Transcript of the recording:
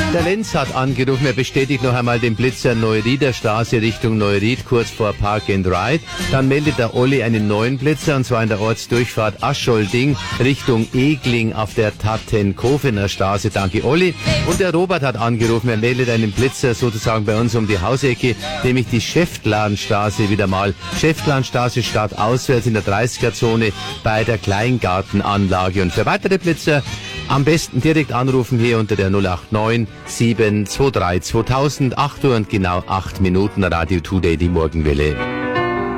Der Lenz hat angerufen, er bestätigt noch einmal den Blitzer Neurieder Straße Richtung Neuried, kurz vor Park and Ride. Dann meldet der Olli einen neuen Blitzer, und zwar in der Ortsdurchfahrt Ascholdding Richtung Egling auf der Tattenkofener Straße. Danke, Olli. Und der Robert hat angerufen, er meldet einen Blitzer sozusagen bei uns um die Hausecke, nämlich die Schäftlarnstraße wieder mal. Schäftlarnstraße statt auswärts in der 30er-Zone bei der Kleingartenanlage. Und für weitere Blitzer am besten direkt anrufen hier unter der 089 723 2000, 8 Uhr und genau 8 Minuten, Radio Today, die Morgenwelle.